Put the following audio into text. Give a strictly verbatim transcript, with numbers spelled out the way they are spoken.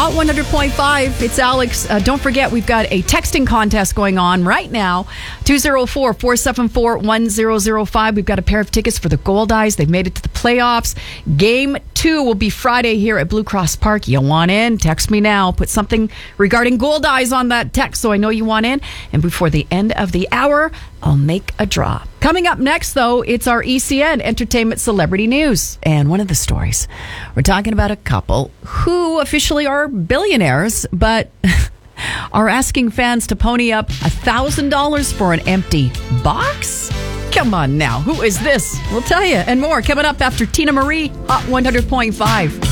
Hot one hundred point five, it's Alex. Uh, don't forget, we've got a texting contest going on right now. two oh four, four seven four, one oh oh five. We've got a pair of tickets for the Goldeyes. They've made it to the playoffs. Game two will be Friday here at Blue Cross Park. You want in? Text me now. Put something regarding Goldeyes on that text so I know you want in. And before the end of the hour, I'll make a draw. Coming up next, though, it's our E C N Entertainment Celebrity News. And one of the stories, we're talking about a couple who officially are billionaires, but are asking fans to pony up one thousand dollars for an empty box? Come on now. Who is this? We'll tell you. And more coming up after Tina Marie, Hot one hundred point five.